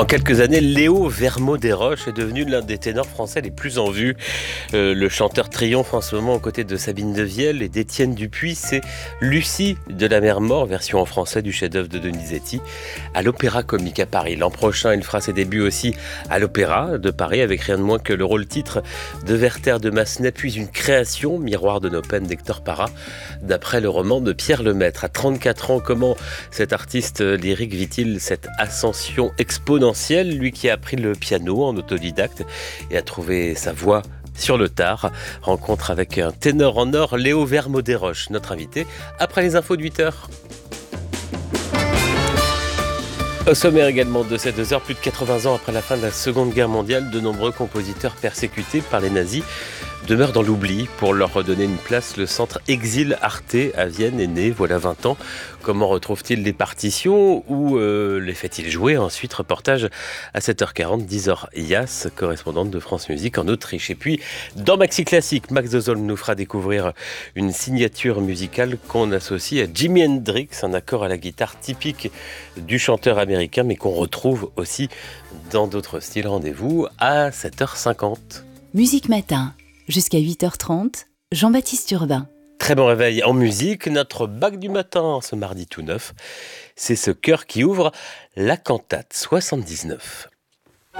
En quelques années, Léo Vermaux-Desroches est devenu l'un des ténors français les plus en vue. Le chanteur triomphe en ce moment aux côtés de Sabine Devielle et d'Étienne Dupuis. C'est Lucie de la Mer Morte, version en français du chef-d'œuvre de Donizetti, à l'Opéra Comique à Paris. L'an prochain, il fera ses débuts aussi à l'Opéra de Paris avec rien de moins que le rôle-titre de Werther de Massenet, puis une création, Miroir de nos peines d'Hector Parra, d'après le roman de Pierre Lemaitre. À 34 ans, comment cet artiste lyrique vit-il cette ascension exponentielle? Lui qui a appris le piano en autodidacte et a trouvé sa voix sur le tard. Rencontre avec un ténor en or, Léo Vermaux-Desroches, notre invité, après les infos de 8h. Au sommaire également de ces 2 heures, plus de 80 ans après la fin de la Seconde Guerre mondiale, de nombreux compositeurs persécutés par les nazis demeurent dans l'oubli. Pour leur redonner une place, le centre Exil Arte à Vienne est né, voilà 20 ans. Comment retrouve-t-il les partitions ou les fait-il jouer? Ensuite, reportage à 7h40, 10h Yass, correspondante de France Musique en Autriche. Et puis, dans Maxi Classique, Max Dozolm nous fera découvrir une signature musicale qu'on associe à Jimi Hendrix, un accord à la guitare typique du chanteur américain, mais qu'on retrouve aussi dans d'autres styles. Rendez-vous à 7h50. Musique Matin, jusqu'à 8h30, Jean-Baptiste Urbain. Très bon réveil en musique, notre bac du matin ce mardi tout neuf, c'est ce chœur qui ouvre la cantate 79.